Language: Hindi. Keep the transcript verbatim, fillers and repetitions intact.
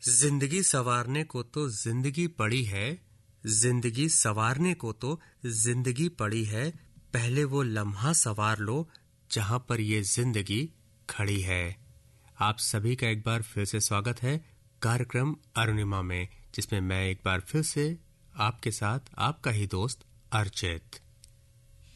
जिंदगी संवारने को तो जिंदगी पड़ी है, जिंदगी संवारने को तो जिंदगी पड़ी है। पहले वो लम्हा संवार लो जहां पर ये जिंदगी खड़ी है। आप सभी का एक बार फिर से स्वागत है कार्यक्रम अरुणिमा में, जिसमें मैं एक बार फिर से आपके साथ आपका ही दोस्त अर्चित।